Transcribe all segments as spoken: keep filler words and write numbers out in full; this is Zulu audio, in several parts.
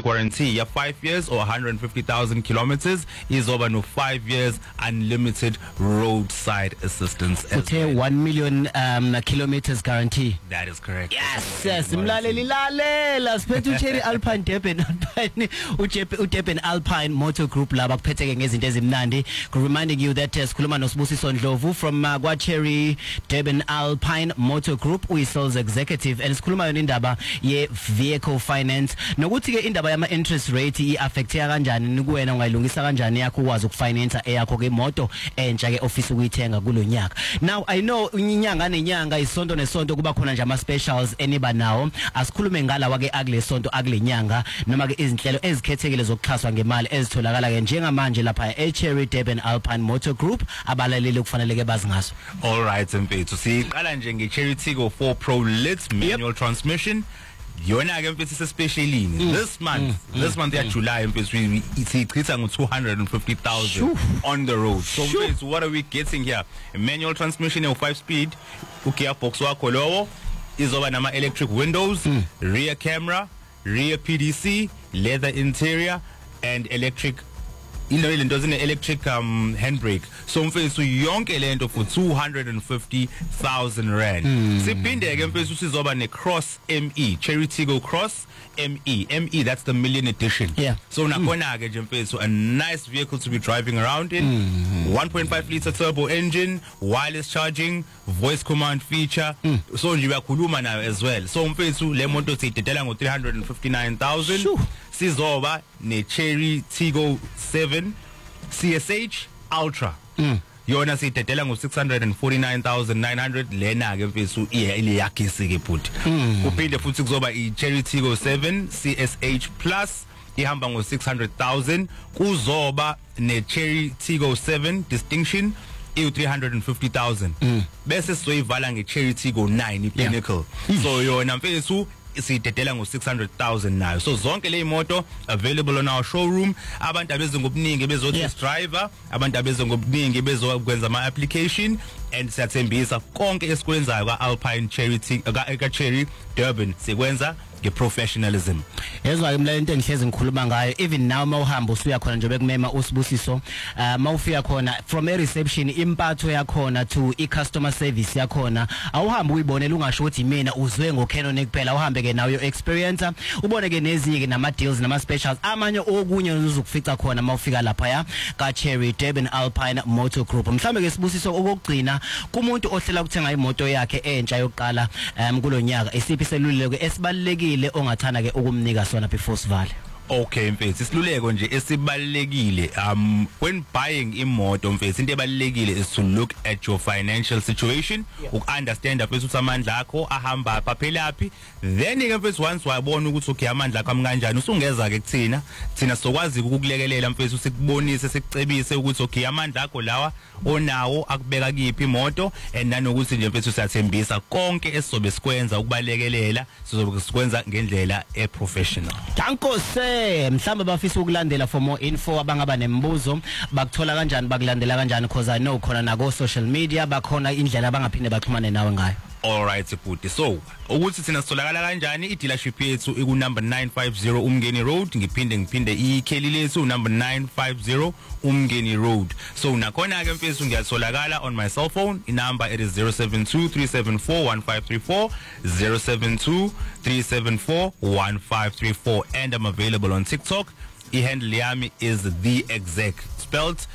guarantee ya five years or one hundred fifty thousand kilometers. Izoba no five years unlimited roadside assistance as okay, well. one million um, kilometers guarantee. That is correct. Yes, yes. Mlaleli lalela siphethe uCherry Alpine Durban Alpine uDurban Alpine Motor Group laba kuphetheke ngezinto ezimnandi. Reminding you that uh, sikhuluma noSibusiso Ndlovu from uh, kwaCherry Durban Alpine Motor Group, uyi sales executive, and sikhuluma yona indaba ye vehicle finance nokuthi ke indaba yama interest rate i affect ya kanjani nikuwena ungayilungisa kanjani yakho ukwazi ukufinance eyakho ke imoto entsha ke office ukuyithenga kulonyaka. Now I know inyanga nenyanga isonto nesonto kuba khona nje ama specials eniba nawo, asikhulume ngalawa ke akule sonto akule nyanga noma ke izinhlelo ezikhethekile zokuxhaswa ngemali ezitholakala ke njengamanje lapha eCherry Durban Alpine Motor Group abalaleli kufanele ke bazi ngaso. All right mfethu, siqala nje ngeCherry Tiggo four Pro lit manual yep. transmission. Yona ke mfethu sespecially mm. this month mm. this month mm. ya July mfethu isichitha ngo two hundred fifty thousand on the road. So mfethu, what are we getting here? A manual transmission of five speed, gearbox wakho lowo, izoba nama electric windows, mm. rear camera, rear P D C, leather interior and electric ilo lento zine electric um handbrake. So mfethu yonke lento for two hundred fifty thousand rand. Mm. Siphinde ke mfethu sizoba ne Cross M E, Cherry Tiggo Cross M E. M E, that's the million edition. Yeah. So nakhona ke nje mfethu a nice vehicle to be driving around in. Mm. one point five litre turbo engine, wireless charging, voice command feature. Mm. So nje uyakhuluma nayo as well. So mfethu le moto siyidedela ngo three hundred fifty-nine thousand. Sizoba ne Cherry Tiggo seven C S H Ultra. Mm. Yona siyidedela ngo six hundred forty-nine thousand nine hundred. Lena ke mfethu ile yakisi ke futhi. Kuphinde futhi kuzoba i Cherry Tiggo seven C S H Plus ihamba ngo six hundred thousand. Kuzoba ne Cherry Tiggo seven Distinction i three hundred fifty thousand. Mm. Bese sizoyivala nge Cherry Tiggo nine i Pinnacle. Yeah. So yona mfethu siyidedela ngo six hundred thousand nayo. So zonke le imoto available on our showroom. Abantu abeze ngobuningi bezo test driver, abantu abeze ngobuningi bezokwenza ama application, and siyathembisa konke esikwenzayo kwa Alpine Cherry ka Cherry Durban sikwenza ngeprofessionalism. Yezwa ke mlalento engihlezi ngikhuluma ngayo, even now mawuhamba usuya khona nje bekumema uSibusiso, uh, mawufika khona from a reception impatho yakhona to i customer service yakhona, awuhambe uyibonela ungasho ukuthi mina uzwe ngoCanon kuphela, uhambe ke nawo your experience, ubone ke nezinye ke nama deals nama specials amanye okunye uzokufica khona mawufika lapha ya ka Cherry Durban Alpine Motor Group. Mhlambe ke Sibusiso okugcina kumuntu ohlela ukuthenga imoto yakhe entsha yokuqala um kulonyaka, isiphi seluleko esibalekile ongathana ke ukumnika sona before sivale? Okay mfethu, isiluleko nje esibalekile um when buying imoto mfethu, into ebalekile is to look at your financial situation, ukunderstand mfethu ukuthi amandla akho ahamba phaphelaphi. Then ke mfethu once wayabona ukuthi okay amandla akho kanjani, usungeza ke kuthina thina sokwazi ukukulekelela mfethu, sikubonise sikucebise ukuthi okay amandla akho lawa onawo akubeka kiphi imoto, and nanokuthi nje mfethu siyathembisa konke esizobe sikwenza ukubalekelela sizobe sikwenza ngendlela e professional. Dankose mhlamba bafisa ukulandela for more info, abangaba nembuzo bakuthola kanjani, bakulandela kanjani, because I know khona na go social media bakhona indlela abangaphinde baxhumane nawe ngayo. All right futhi, so ukuthi thina sitholakala kanjani, i dealership yethu iku number nine fifty Umngeni Road, ngiphinde ngiphinde ikheli lethu number nine fifty Umngeni Road. So nakhona ke mfethu ngiyatholakala on my cell phone, i number it is zero seven two three seven four one five three four, zero seven two three seven four one five three four, and I'm available on TikTok. I handle yami is the exec, spelled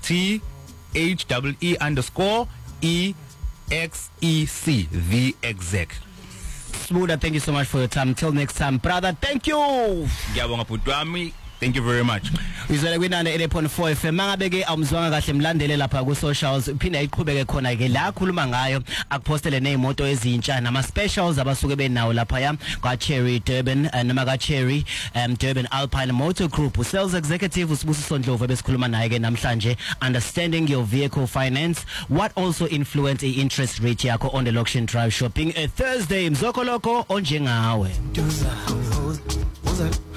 T H E E underscore E X E C, the exec. Smoother, thank you so much for your time. Till next time, brother. Thank you. Ngiyabonga bhuti wami. Thank you very much. Izwele kwinane eight point four F M. Mangabeke awumzwanga kahle mlandele lapha ku socials, uphinda iqhubeke khona ke la khuluma ngayo, akupostele nezimoto ezintsha nama specials abasuke benawo lapha ya ka Cherry Durban noma ka Cherry um Durban Alpine Motor Group. Sales executive uSibusiso Ndlovu besikhuluma naye ke namhlanje, understanding your vehicle finance, what also influence the interest rate yakho on the auction drive shopping a Thursday. Mzoko loko onjengawe.